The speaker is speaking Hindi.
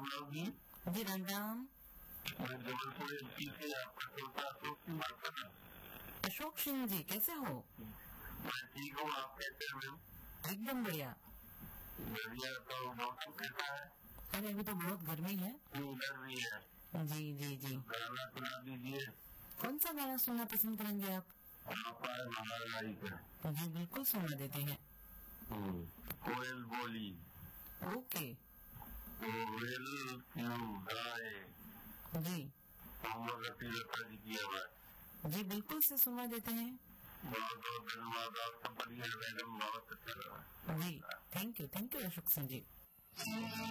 राम जी। जी राम राम। मैं जबलपुर एमपी से आपका श्रोता अशोक सिंह बात कर रहा हूँ। अशोक सिंह जी कैसे हो? मैं ठीक हूँ, आप कैसे हो? एकदम बढ़िया। बढ़िया। तो मौसम कैसा है? अरे अभी तो बहुत गर्मी है। उधर भी है। जी जी जी। गाना सुना दीजिए। कौन सा गाना सुनना पसंद करेंगे आप? आप आए महाराई का। जी बिल्कुल सुना देते हैं। कोयल बोली, ओके। कोयल क्यों गाए, जी मोहम्मद रफी लता जी की आवाज। जी बिल्कुल से सुना देते हैं। बहुत बहुत धन्यवाद, आपका बढ़िया मैडम, बहुत अच्छा लगा। जी थैंक यू अशोक सिंह जी।